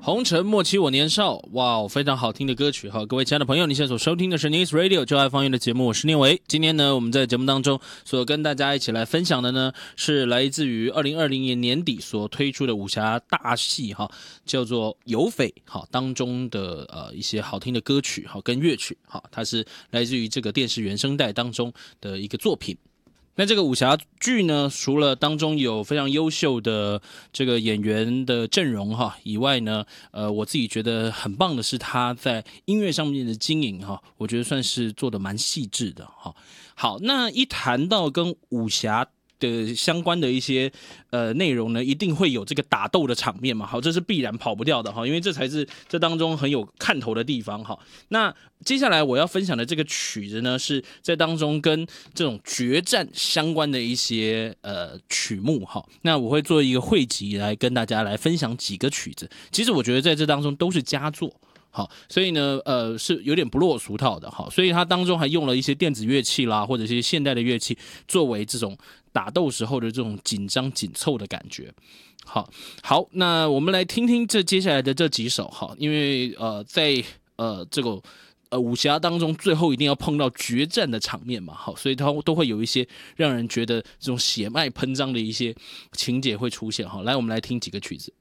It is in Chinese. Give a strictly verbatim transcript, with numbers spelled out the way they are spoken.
红尘莫欺我年少，哇，非常好听的歌曲哈！各位亲爱的朋友，你现在所收听的是 News Radio 就爱方言的节目，我是念维。今天呢，我们在节目当中所跟大家一起来分享的呢，是来自于二零二零年年底所推出的武侠大戏哈，叫做《有匪》哈当中的呃一些好听的歌曲哈跟乐曲哈，它是来自于这个电视原声带当中的一个作品。那这个武侠剧呢，除了当中有非常优秀的这个演员的阵容哈以外呢，呃，我自己觉得很棒的是他在音乐上面的经营哈，我觉得算是做的蛮细致的哈。好，那一谈到跟武侠的相关的一些呃内容呢，一定会有这个打斗的场面嘛，好，这是必然跑不掉的哈，因为这才是这当中很有看头的地方哈。那接下来我要分享的这个曲子呢，是在当中跟这种决战相关的一些呃曲目哈。那我会做一个汇集来跟大家来分享几个曲子，其实我觉得在这当中都是佳作。好，所以呢，呃，是有点不落俗套的哈，所以它当中还用了一些电子乐器啦，或者是现代的乐器，作为这种打斗时候的这种紧张紧凑的感觉。好，好，那我们来听听这接下来的这几首哈，因为呃，在呃这个呃武侠当中，最后一定要碰到决战的场面嘛，好，所以它都会有一些让人觉得这种血脉喷张的一些情节会出现哈。来，我们来听几个曲子。